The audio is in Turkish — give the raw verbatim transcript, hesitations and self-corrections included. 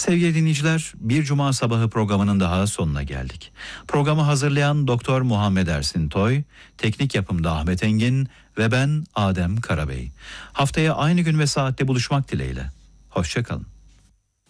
Sevgili dinleyiciler, bir cuma sabahı programının daha sonuna geldik. Programı hazırlayan Doktor Muhammed Ersin Toy, teknik yapımda Ahmet Engin ve ben Adem Karabey. Haftaya aynı gün ve saatte buluşmak dileğiyle. Hoşça kalın.